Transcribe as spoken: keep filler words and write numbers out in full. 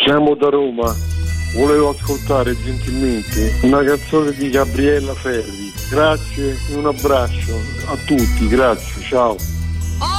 Chiamo da Roma, volevo ascoltare gentilmente una canzone di Gabriella Ferri. Grazie e un abbraccio a tutti, grazie, ciao.